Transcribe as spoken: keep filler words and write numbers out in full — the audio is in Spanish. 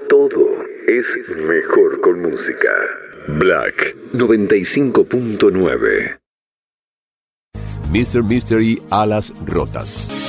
Todo es mejor con música. Black noventa y cinco punto nueve. mister Mystery Alas Rotas.